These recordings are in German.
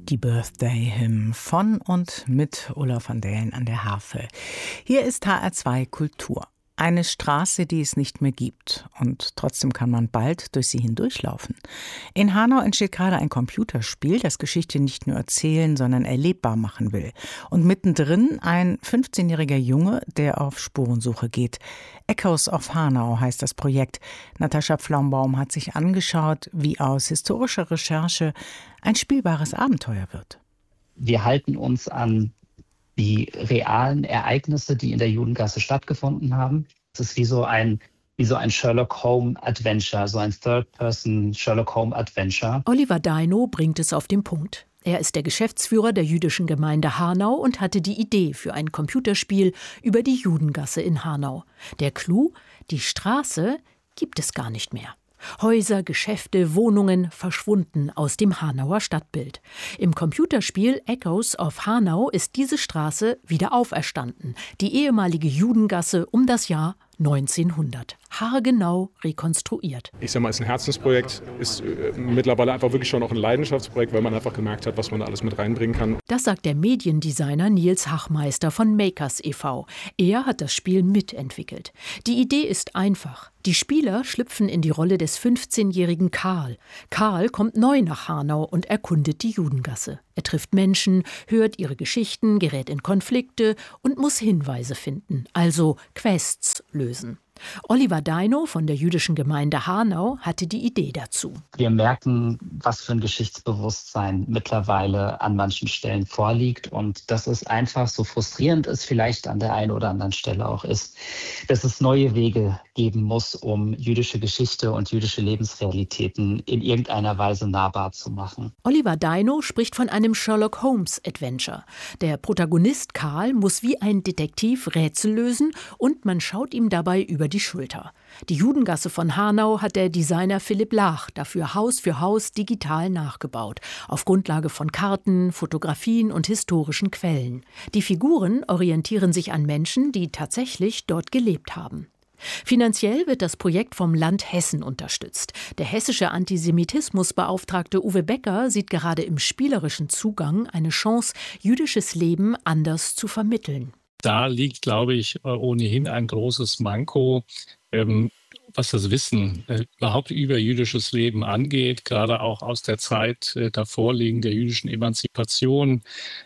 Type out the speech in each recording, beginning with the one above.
Die Birthday Hymn von und mit Olaf van Dellen an der Harfe. Hier ist HR2 Kultur. Eine Straße, die es nicht mehr gibt. Und trotzdem kann man bald durch sie hindurchlaufen. In Hanau entsteht gerade ein Computerspiel, das Geschichte nicht nur erzählen, sondern erlebbar machen will. Und mittendrin ein 15-jähriger Junge, der auf Spurensuche geht. Echoes of Hanau heißt das Projekt. Natascha Pflaumbaum hat sich angeschaut, wie aus historischer Recherche ein spielbares Abenteuer wird. Wir halten uns an die realen Ereignisse, die in der Judengasse stattgefunden haben. Es ist wie so ein Sherlock Holmes Adventure, so ein Third-Person Sherlock Holmes Adventure. Oliver Deino bringt es auf den Punkt. Er ist der Geschäftsführer der jüdischen Gemeinde Hanau und hatte die Idee für ein Computerspiel über die Judengasse in Hanau. Der Clou: die Straße gibt es gar nicht mehr. Häuser, Geschäfte, Wohnungen verschwunden aus dem Hanauer Stadtbild. Im Computerspiel Echoes of Hanau ist diese Straße wieder auferstanden. Die ehemalige Judengasse um das Jahr 1900. Haargenau rekonstruiert. Ich sag mal, es ist ein Herzensprojekt, ist mittlerweile einfach wirklich schon auch ein Leidenschaftsprojekt, weil man einfach gemerkt hat, was man da alles mit reinbringen kann. Das sagt der Mediendesigner Nils Hachmeister von Makers e.V. Er hat das Spiel mitentwickelt. Die Idee ist einfach. Die Spieler schlüpfen in die Rolle des 15-jährigen Karl. Karl kommt neu nach Hanau und erkundet die Judengasse. Er trifft Menschen, hört ihre Geschichten, gerät in Konflikte und muss Hinweise finden, also Quests lösen. Oliver Deino von der jüdischen Gemeinde Hanau hatte die Idee dazu. Wir merken, was für ein Geschichtsbewusstsein mittlerweile an manchen Stellen vorliegt und dass es einfach, so frustrierend es vielleicht an der einen oder anderen Stelle auch ist, dass es neue Wege geben muss, um jüdische Geschichte und jüdische Lebensrealitäten in irgendeiner Weise nahbar zu machen. Oliver Deino spricht von einem Sherlock Holmes Adventure. Der Protagonist Karl muss wie ein Detektiv Rätsel lösen und man schaut ihm dabei über die Schulter. Die Judengasse von Hanau hat der Designer Philipp Lach dafür Haus für Haus digital nachgebaut, auf Grundlage von Karten, Fotografien und historischen Quellen. Die Figuren orientieren sich an Menschen, die tatsächlich dort gelebt haben. Finanziell wird das Projekt vom Land Hessen unterstützt. Der hessische Antisemitismusbeauftragte Uwe Becker sieht gerade im spielerischen Zugang eine Chance, jüdisches Leben anders zu vermitteln. Da liegt, glaube ich, ohnehin ein großes Manko, was das Wissen überhaupt über jüdisches Leben angeht, gerade auch aus der Zeit davor liegen der jüdischen Emanzipation,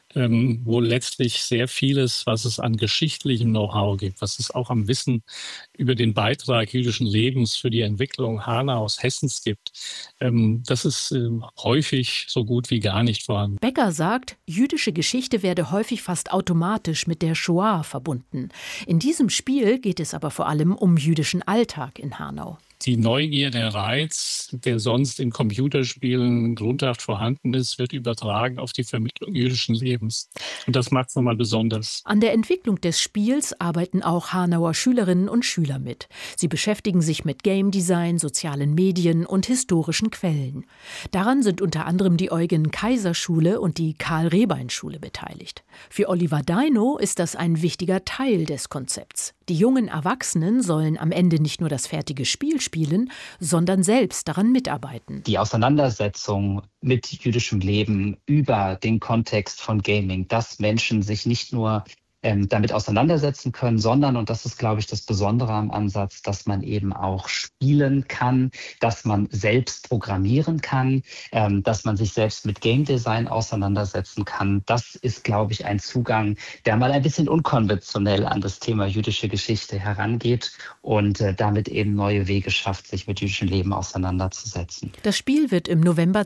wo letztlich sehr vieles, was es an geschichtlichem Know-how gibt, was es auch am Wissen über den Beitrag jüdischen Lebens für die Entwicklung Hanaus, Hessens gibt, das ist häufig so gut wie gar nicht vorhanden. Becker sagt, jüdische Geschichte werde häufig fast automatisch mit der Shoah verbunden. In diesem Spiel geht es aber vor allem um jüdischen Alltag in Hanau. Die Neugier, der Reiz, der sonst in Computerspielen grundhaft vorhanden ist, wird übertragen auf die Vermittlung jüdischen Lebens. Und das macht es nochmal besonders. An der Entwicklung des Spiels arbeiten auch Hanauer Schülerinnen und Schüler mit. Sie beschäftigen sich mit Game Design, sozialen Medien und historischen Quellen. Daran sind unter anderem die Eugen-Kaiser-Schule und die Karl-Rehbein-Schule beteiligt. Für Oliver Deino ist das ein wichtiger Teil des Konzepts. Die jungen Erwachsenen sollen am Ende nicht nur das fertige Spiel spielen, sondern selbst daran mitarbeiten. Die Auseinandersetzung mit jüdischem Leben über den Kontext von Gaming, dass Menschen sich nicht nur damit auseinandersetzen können, sondern, und das ist, glaube ich, das Besondere am Ansatz, dass man eben auch spielen kann, dass man selbst programmieren kann, dass man sich selbst mit Game Design auseinandersetzen kann. Das ist, glaube ich, ein Zugang, der mal ein bisschen unkonventionell an das Thema jüdische Geschichte herangeht und damit eben neue Wege schafft, sich mit jüdischem Leben auseinanderzusetzen. Das Spiel wird im November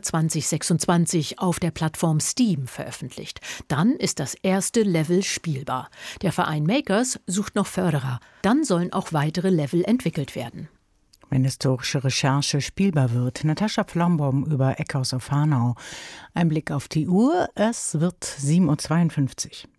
2026 auf der Plattform Steam veröffentlicht. Dann ist das erste Level spielbar. Der Verein Makers sucht noch Förderer. Dann sollen auch weitere Level entwickelt werden. Wenn historische Recherche spielbar wird. Natascha Pflaumbaum über Echoes of Hanau. Ein Blick auf die Uhr. Es wird 7:52 Uhr.